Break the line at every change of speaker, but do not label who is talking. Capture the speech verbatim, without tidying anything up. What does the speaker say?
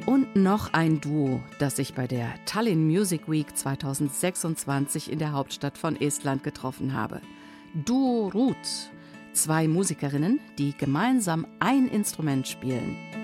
Und noch ein Duo, das sich bei der Tallinn Music Week zweitausendsechsundzwanzig in der Hauptstadt von Estland getroffen habe. Duo Ruut, zwei Musikerinnen, die gemeinsam ein Instrument spielen.